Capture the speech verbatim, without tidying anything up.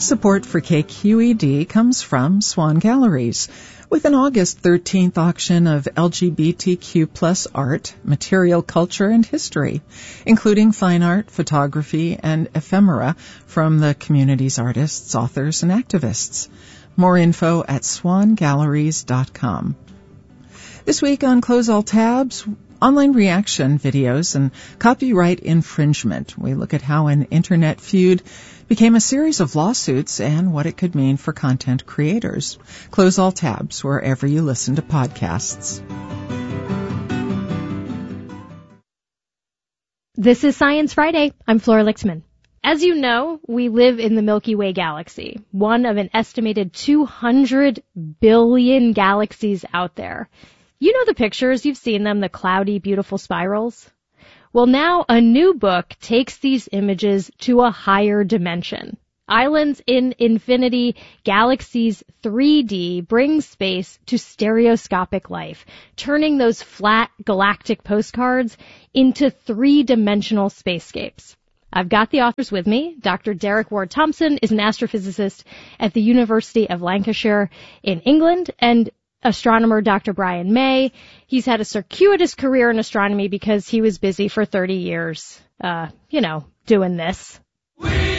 Support for K Q E D comes from Swan Galleries, with an August thirteenth auction of L G B T Q plus art, material culture, and history, including fine art, photography, and ephemera from the community's artists, authors, and activists. More info at swan galleries dot com. This week on Close All Tabs, online reaction videos and copyright infringement. We look at how an internet feud became a series of lawsuits and what it could mean for content creators. Close all tabs wherever you listen to podcasts. This is Science Friday. I'm Flora Lixman. As you know, we live in the Milky Way galaxy, one of an estimated two hundred billion galaxies out there. You know the pictures, you've seen them, the cloudy, beautiful spirals. Well, now a new book takes these images to a higher dimension. Islands in Infinity, Galaxies three D brings space to stereoscopic life, turning those flat galactic postcards into three-dimensional spacescapes. I've got the authors with me. Doctor Derek Ward-Thompson is an astrophysicist at the University of Lancashire in England, and astronomer Doctor Brian May. He's had a circuitous career in astronomy because he was busy for thirty years, uh, you know, doing this.